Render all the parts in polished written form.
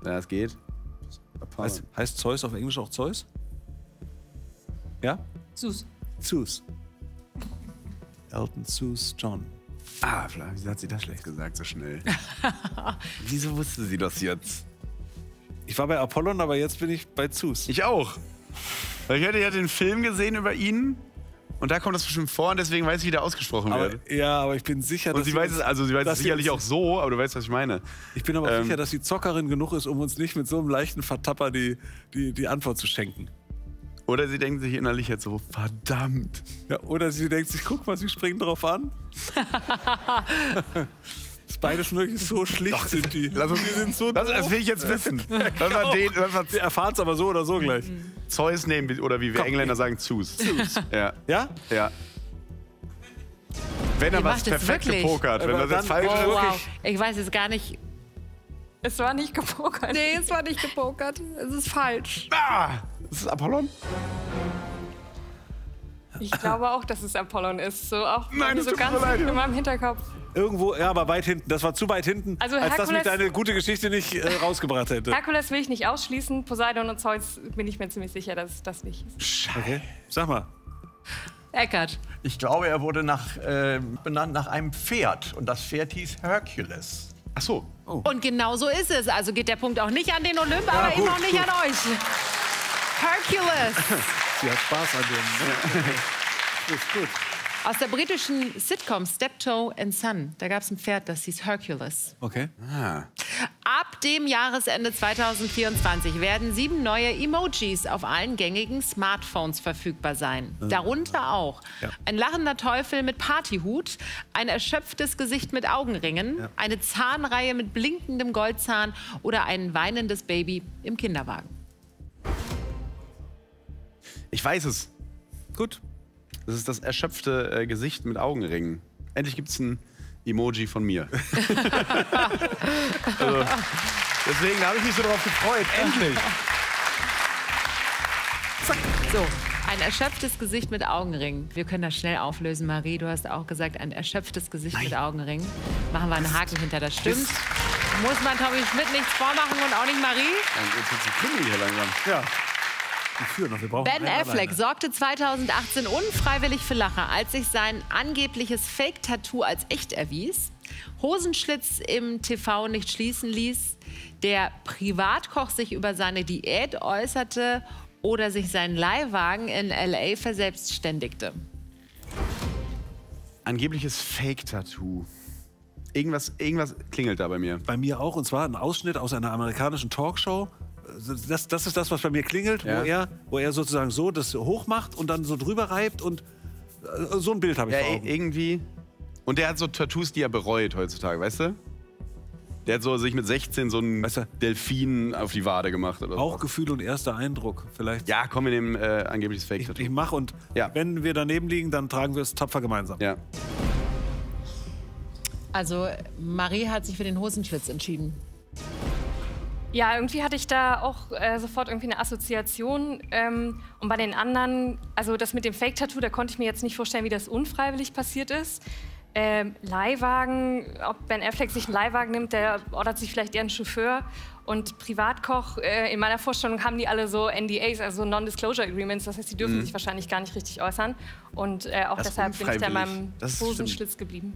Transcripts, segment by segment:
Ja, es geht. Heißt Zeus auf Englisch auch Zeus? Ja? Zeus. Zeus. Elton Zeus John. Ah, wieso hat sie das schlecht gesagt, so schnell? Wieso wusste sie das jetzt? Ich war bei Apollon, aber jetzt bin ich bei Zeus. Ich auch. Weil ich hatte ja den Film gesehen über ihn und da kommt das bestimmt vor und deswegen weiß ich, wie der ausgesprochen wird. Ja, aber ich bin sicher, und sie weiß es, also sie weiß es sicherlich auch so, aber du weißt, was ich meine. Ich bin aber sicher, dass sie Zockerin genug ist, um uns nicht mit so einem leichten Vertapper die Antwort zu schenken. Oder sie denkt sich innerlich jetzt so, verdammt. Ja, oder sie denkt sich, guck mal, sie springen drauf an. Das beide schon wirklich so schlicht sind die. Die sind so das will ich jetzt wissen. Wir erfahren es aber so oder so gleich. Zeus nehmen, oder wie wir Engländer sagen, Zeus. Ja? Ja? Ja. Wenn er was perfekt gepokert. Wenn das jetzt falsch ist. Wow. Ich weiß jetzt gar nicht. Es war nicht gepokert. Nee, es war nicht gepokert. Es ist falsch. Ah! Ist es Apollon? Ich glaube auch, dass es Apollon ist. So auch Nein, so ganz in meinem Hinterkopf. Irgendwo, ja, aber weit hinten. Das war zu weit hinten, also als dass mich deine gute Geschichte nicht rausgebracht hätte. Herkules will ich nicht ausschließen. Poseidon und Zeus bin ich mir ziemlich sicher, dass es das nicht ist. Scheiße. Okay, sag mal. Eckart. Ich glaube, er wurde benannt nach einem Pferd. Und das Pferd hieß Hercules. Ach so. Oh. Und genau so ist es. Also geht der Punkt auch nicht an den Olymp, aber eben auch nicht an euch. Hercules. Sie hat Spaß an dem. Ne? Ist gut. Aus der britischen Sitcom Steptoe and Son, da gab es ein Pferd, das hieß Hercules. Okay. Ah. Ab dem Jahresende 2024 werden 7 neue Emojis auf allen gängigen Smartphones verfügbar sein. Darunter auch ein lachender Teufel mit Partyhut, ein erschöpftes Gesicht mit Augenringen, eine Zahnreihe mit blinkendem Goldzahn oder ein weinendes Baby im Kinderwagen. Ich weiß es. Gut. Das ist das erschöpfte Gesicht mit Augenringen. Endlich gibt es ein Emoji von mir. Also, deswegen habe ich mich so darauf gefreut. Endlich. So, ein erschöpftes Gesicht mit Augenringen. Wir können das schnell auflösen. Marie, du hast auch gesagt, ein erschöpftes Gesicht mit Augenringen. Machen wir einen Haken hinter, das stimmt. Muss man Tommy Schmidt nichts vormachen und auch nicht Marie? Jetzt wird es Krimi hier langsam. Ja. Wir brauchen Ben Affleck sorgte 2018 unfreiwillig für Lacher, als sich sein angebliches Fake-Tattoo als echt erwies, Hosenschlitz im TV nicht schließen ließ, der Privatkoch sich über seine Diät äußerte oder sich seinen Leihwagen in L.A. verselbstständigte. Angebliches Fake-Tattoo. Irgendwas klingelt da bei mir. Bei mir auch, und zwar ein Ausschnitt aus einer amerikanischen Talkshow. Das ist das, was bei mir klingelt, wo er sozusagen so das hoch macht und dann so drüber reibt und so ein Bild habe ich vor Augen. Irgendwie. Und der hat so Tattoos, die er bereut heutzutage, weißt du? Der hat so sich mit 16 so einen Delfin auf die Wade gemacht. Oder Bauchgefühl und erster Eindruck vielleicht. Ja, komm, wir nehmen angebliches Fake-Tattoo. Ich mache und wenn wir daneben liegen, dann tragen wir es tapfer gemeinsam. Ja. Also Marie hat sich für den Hosenschlitz entschieden. Ja, irgendwie hatte ich da auch sofort irgendwie eine Assoziation. Und bei den anderen, also das mit dem Fake-Tattoo, da konnte ich mir jetzt nicht vorstellen, wie das unfreiwillig passiert ist. Leihwagen, ob Ben Affleck sich einen Leihwagen nimmt, der ordert sich vielleicht eher einen Chauffeur. Und Privatkoch, in meiner Vorstellung haben die alle so NDAs, also Non-Disclosure Agreements. Das heißt, die dürfen sich wahrscheinlich gar nicht richtig äußern. Und auch deshalb bin ich da in meinem Hosenschlitz geblieben.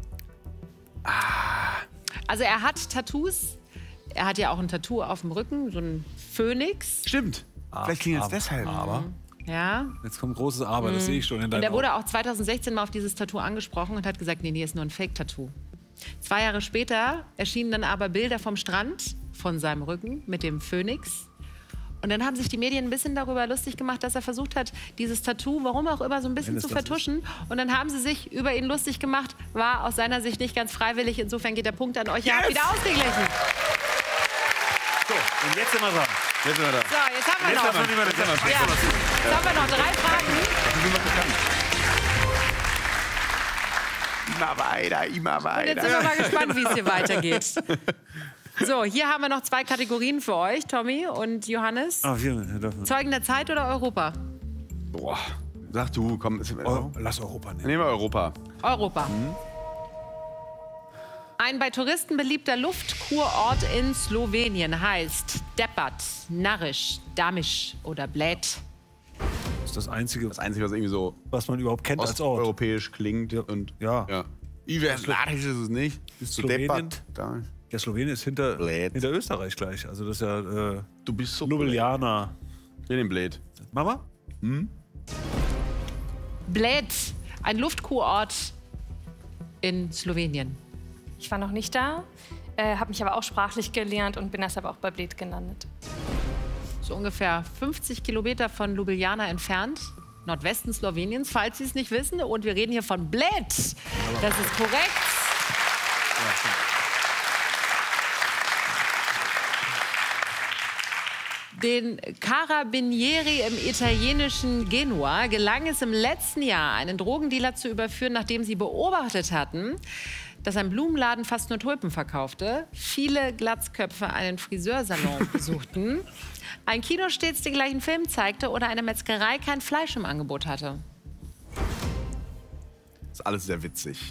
Also er hat Tattoos. Er hat ja auch ein Tattoo auf dem Rücken, so ein Phönix. Stimmt. Vielleicht klingelt es deshalb. Aber ja. Jetzt kommt großes Aber, das sehe ich schon in deinem Und er wurde auch 2016 mal auf dieses Tattoo angesprochen und hat gesagt, nee, ist nur ein Fake-Tattoo. 2 Jahre später erschienen dann aber Bilder vom Strand, von seinem Rücken, mit dem Phönix. Und dann haben sich die Medien ein bisschen darüber lustig gemacht, dass er versucht hat, dieses Tattoo, warum auch immer, so ein bisschen zu vertuschen. Und dann haben sie sich über ihn lustig gemacht. War aus seiner Sicht nicht ganz freiwillig. Insofern geht der Punkt an euch. Ihr habt wieder ausgeglichen. So, und jetzt sind wir dran. So, jetzt haben wir noch. Jetzt haben wir noch 3 Fragen. Immer weiter. Und jetzt sind wir mal gespannt, wie es hier weitergeht. So, hier haben wir noch 2 Kategorien für euch, Tommy und Johannes. Zeugen der Zeit oder Europa? Boah, sag du, komm. Lass Europa nehmen. Nehmen wir Europa. Europa. Ein bei Touristen beliebter Luftkurort in Slowenien heißt Debrat, Nariš, Damisch oder Bled. Das ist das Einzige, Das Einzige, was irgendwie so was man überhaupt kennt als Ort. osteuropäisch klingt. Und Ja. Narisch ist es nicht. Ist So Slowenien? Debrat. Da. Ja, Slowenien ist hinter Bled. Österreich gleich. Also das ist ja Du bist so Ljubljana. in den Bled. Mama? Bled, ein Luftkurort in Slowenien. Ich war noch nicht da, habe mich aber auch sprachlich gelernt und bin deshalb auch bei Bled gelandet. So ungefähr 50 Kilometer von Ljubljana entfernt, Nordwesten Sloweniens, falls Sie es nicht wissen. Und wir reden hier von Bled. Das ist korrekt. Den Carabinieri im italienischen Genua gelang es im letzten Jahr, einen Drogendealer zu überführen, nachdem sie beobachtet hatten, dass ein Blumenladen fast nur Tulpen verkaufte, viele Glatzköpfe einen Friseursalon besuchten, ein Kino stets den gleichen Film zeigte oder eine Metzgerei kein Fleisch im Angebot hatte. Das ist alles sehr witzig.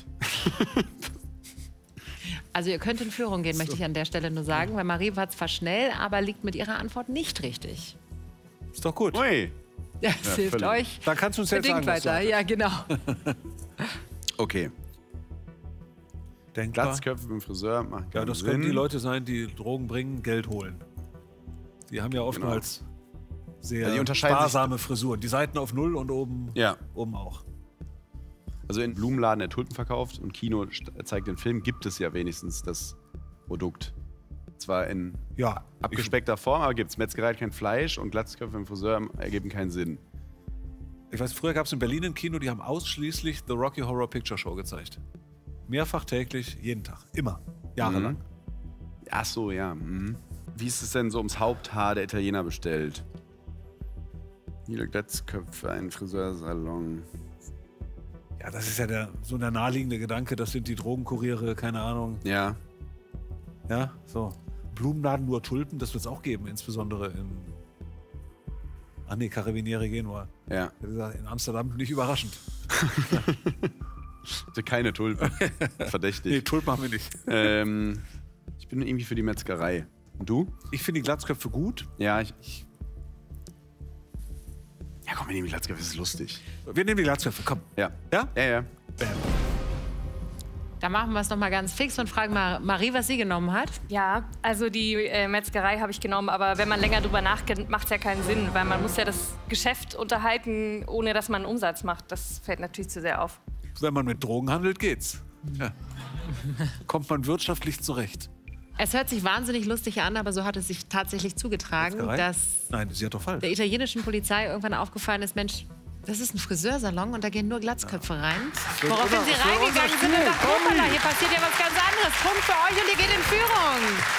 Also ihr könnt in Führung gehen, möchte ich an der Stelle nur sagen, weil Marie war zwar schnell, aber liegt mit ihrer Antwort nicht richtig. Ist doch gut. Ui. Das hilft völlig. euch Da kannst du uns jetzt bedingt sagen, was du weiter. hattest. Ja, genau. Okay. Denkbar. Glatzköpfe beim Friseur machen Ja, keinen das Sinn. können die Leute sein, die Drogen bringen, Geld holen. Die haben ja oftmals sehr Ja, die unterscheiden sich- sparsame Frisuren. Die Seiten auf Null und oben, Ja. oben auch. Also in Blumenladen, der Tulpen verkauft und Kino zeigt den Film, gibt es ja wenigstens das Produkt. Zwar in Ja, abgespeckter Form, aber gibt es. Metzgerei hat kein Fleisch und Glatzköpfe im Friseur ergeben keinen Sinn. Ich weiß, früher gab es in Berlin ein Kino, die haben ausschließlich The Rocky Horror Picture Show gezeigt. Mehrfach täglich, jeden Tag. Immer. Jahrelang. Ach so, ja. Mhm. Wie ist es denn so ums Haupthaar der Italiener bestellt? Viele Glatzköpfe, ein Friseursalon. Ja, das ist ja so der naheliegende Gedanke. Das sind die Drogenkuriere, keine Ahnung. Ja. Ja, so. Blumenladen nur Tulpen, das wird es auch geben, insbesondere in. Ach nee, Carabinieri Genua. Ja. Wie gesagt, in Amsterdam nicht überraschend. Hatte keine Tulpen. Verdächtig. Nee, Tulpen haben wir nicht. Ich bin irgendwie für die Metzgerei. Und du? Ich finde die Glatzköpfe gut. Ja, Ja, komm, wir nehmen die Glatzköpfe, das ist lustig. Wir nehmen die Glatzköpfe, komm. Ja. Ja? Ja, ja. Bam. Da machen wir es noch mal ganz fix und fragen mal Marie, was sie genommen hat. Ja, also die Metzgerei habe ich genommen, aber wenn man länger drüber nachdenkt, macht es ja keinen Sinn, weil man muss ja das Geschäft unterhalten, ohne dass man einen Umsatz macht. Das fällt natürlich zu sehr auf. Wenn man mit Drogen handelt, geht's. Ja. Kommt man wirtschaftlich zurecht. Es hört sich wahnsinnig lustig an, aber so hat es sich tatsächlich zugetragen, Metzgerei? dass Nein, sie hat doch falsch. der italienischen Polizei irgendwann aufgefallen ist, Mensch, das ist ein Friseursalon und da gehen nur Glatzköpfe rein. Woraufhin sie reingegangen sind und dachten, hoppala, hier passiert ja was ganz anderes. Punkt für euch und ihr geht in Führung.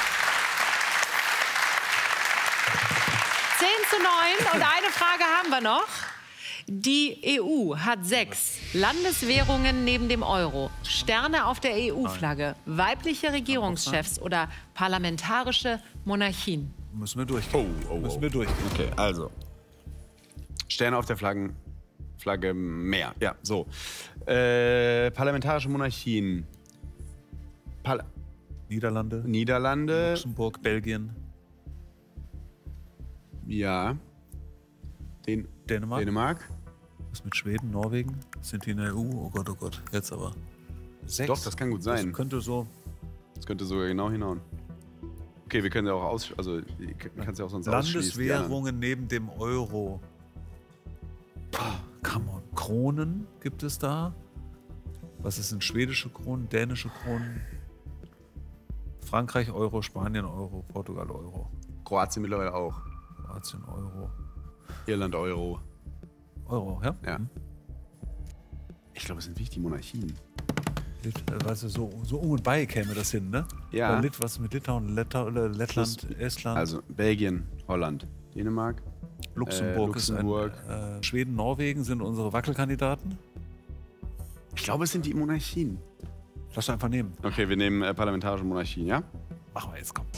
10:9 und eine Frage haben wir noch. Die EU hat 6 Landeswährungen neben dem Euro, Sterne auf der EU-Flagge, weibliche Regierungschefs oder parlamentarische Monarchien. Müssen wir durchgehen. Müssen wir durchgehen. Okay, also. Sterne auf der Flagge mehr. Ja, so. Parlamentarische Monarchien. Niederlande, Niederlande. Luxemburg, Belgien, Ja. Dänemark. Dänemark. Was mit Schweden, Norwegen? Sind die in der EU? Oh Gott, jetzt aber. 6. Doch, das kann gut sein. Das könnte so. Das könnte sogar genau hinhauen. Okay, wir können ja auch also kannst ja auch sonst ausschließen. die anderen. Landeswährungen neben dem Euro. Come on. Kronen gibt es da? Was ist denn schwedische Kronen, dänische Kronen? Frankreich Euro, Spanien Euro, Portugal Euro, Kroatien mittlerweile auch. Kroatien Euro. Irland Euro. Euro, ja? Ja. Ich glaube, es sind wirklich die Monarchien. Weißt du, so um und bei käme das hin, ne? Ja. Was mit Litauen, Lettland, Estland, Also Belgien, Holland, Dänemark. Luxemburg, Luxemburg. ist Schweden, Norwegen sind unsere Wackelkandidaten. Ich glaube, es sind die Monarchien. Lass einfach nehmen. Okay, wir nehmen parlamentarische Monarchien, ja? Machen wir jetzt, komm.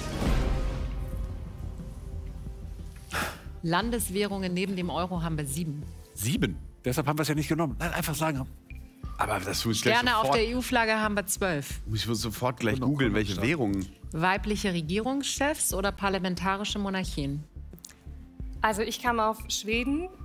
Landeswährungen neben dem Euro haben wir 7. 7. Deshalb haben wir es ja nicht genommen. Nein, einfach sagen. Aber das muss ich Sterne auf sofort, der EU-Flagge haben wir 12. muss ich sofort gleich googeln, welche Währungen. Weibliche Regierungschefs oder parlamentarische Monarchien? Also ich kam auf Schweden,